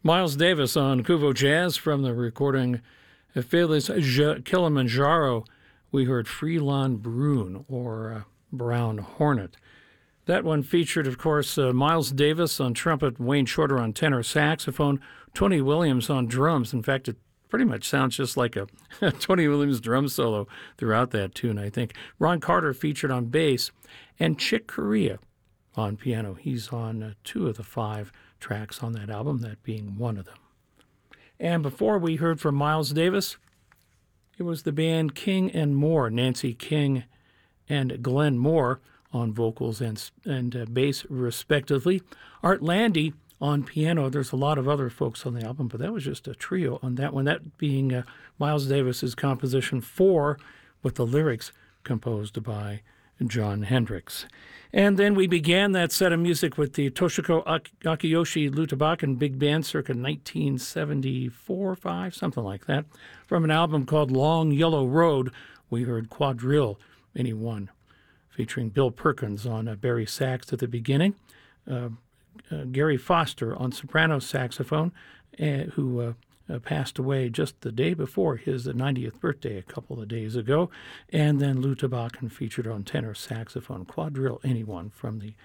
Miles Davis on Kuvo Jazz from the recording Felis Kilimanjaro. We heard Freelon Brune, or Brown Hornet. That one featured, of course, Miles Davis on trumpet, Wayne Shorter on tenor saxophone, Tony Williams on drums. In fact, it pretty much sounds just like a Tony Williams drum solo throughout that tune, I think. Ron Carter featured on bass, and Chick Corea on piano. He's on 2 of the 5 tracks on that album, that being one of them. And before we heard from Miles Davis, it was the band King and Moore, Nancy King and Glenn Moore on vocals and bass, respectively. Art Landy on piano. There's a lot of other folks on the album, but that was just a trio on that one, that being Miles Davis's composition 4, with the lyrics composed by John Hendricks. And then we began that set of music with the Toshiko Akiyoshi Lutabakan Big Band circa 1974, 5, something like that. From an album called Long Yellow Road, we heard Quadrille, Anyone, featuring Bill Perkins on Barry sax at the beginning, Gary Foster on soprano saxophone, who passed away just the day before his 90th birthday a couple of days ago, and then Lou Tabakan featured on tenor saxophone. Quadrille Anyone from the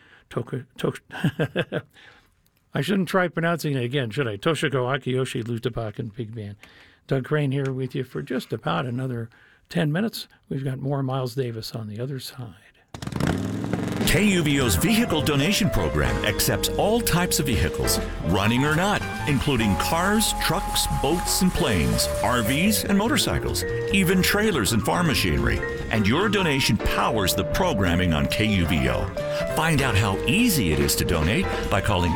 I shouldn't try pronouncing it again, should I? Toshiko Akiyoshi Lou Tabakan Big Band. Doug Crane here with you for just about another 10 minutes. We've got more Miles Davis on the other side. KUVO's vehicle donation program accepts all types of vehicles, running or not, including cars, trucks, boats, and planes, RVs, and motorcycles, even trailers and farm machinery. And your donation powers the programming on KUVO. Find out how easy it is to donate by calling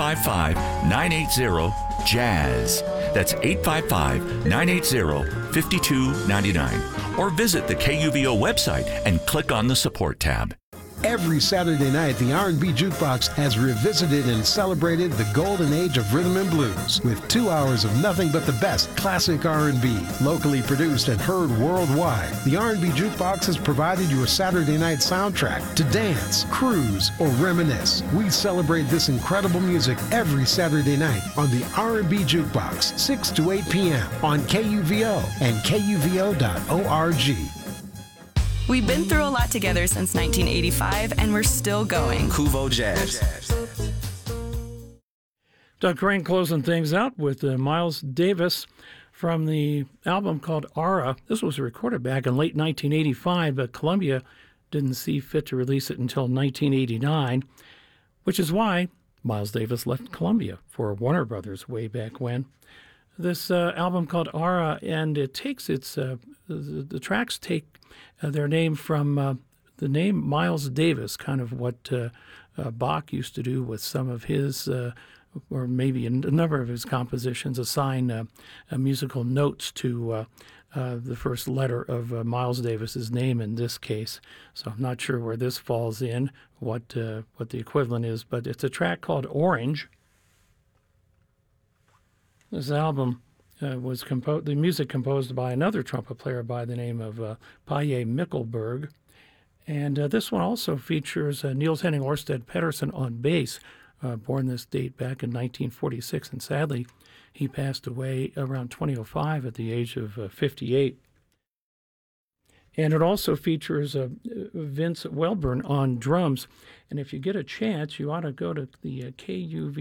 855-980-JAZZ. That's 855-980-5299. Or visit the KUVO website and click on the Support tab. Every Saturday night, the R&B Jukebox has revisited and celebrated the golden age of rhythm and blues with 2 hours of nothing but the best classic R&B, locally produced and heard worldwide. The R&B Jukebox has provided your Saturday night soundtrack to dance, cruise, or reminisce. We celebrate this incredible music every Saturday night on the R&B Jukebox, 6 to 8 p.m. on KUVO and KUVO.org. We've been through a lot together since 1985, and we're still going. Kuvo Jazz. Doug Crane closing things out with Miles Davis from the album called Aura. This was recorded back in late 1985, but Columbia didn't see fit to release it until 1989, which is why Miles Davis left Columbia for Warner Brothers way back when. This album called Aura, and it takes its the tracks take their name from the name Miles Davis, kind of what Bach used to do with some of his, or maybe a number of his compositions, assign musical notes to the first letter of Miles Davis's name in this case. So I'm not sure where this falls in, what the equivalent is, but it's a track called Orange. This album was the music composed by another trumpet player by the name of Paje Mikkelberg. And this one also features Niels Henning Orsted Pedersen on bass, born this date back in 1946. And sadly, he passed away around 2005 at the age of 58. And it also features Vince Welburn on drums. And if you get a chance, you ought to go to the KUV